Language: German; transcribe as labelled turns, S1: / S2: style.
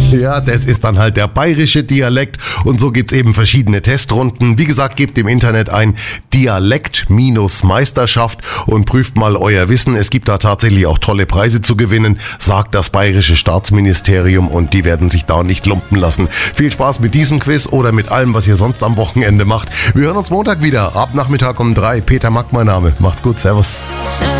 S1: Ja, das ist dann halt der bayerische Dialekt und so gibt's eben verschiedene Testrunden. Wie gesagt, gebt im Internet ein Dialekt-Meisterschaft und prüft mal euer Wissen. Es gibt da tatsächlich auch tolle Preise zu gewinnen, sagt das bayerische Staatsministerium und die werden sich da nicht lumpen lassen. Viel Spaß mit diesem Quiz oder mit allem, was ihr sonst am Wochenende macht. Wir hören uns Montag wieder, ab Nachmittag um 3. Peter Mack mein Name. Macht's gut, servus.